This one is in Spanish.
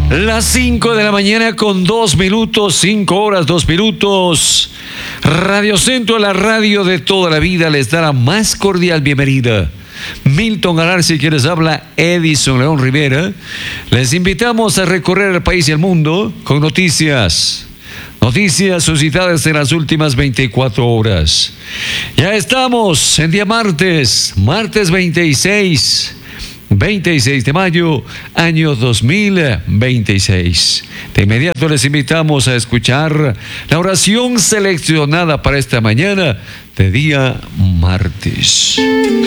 Las 5 de la mañana con 2 minutos, 5 horas, 2 minutos. Radio Centro, la radio de toda la vida, les da la más cordial bienvenida. Milton Galarza, quien les habla, Edison León Rivera. Les invitamos a recorrer el país y el mundo con noticias suscitadas en las últimas 24 horas. Ya estamos en día martes 26 de mayo, año 2026. De inmediato les invitamos a escuchar la oración seleccionada para esta mañana de día martes.